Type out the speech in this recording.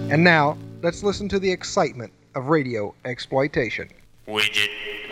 And now, let's listen to the excitement of radio exploitation. Widget.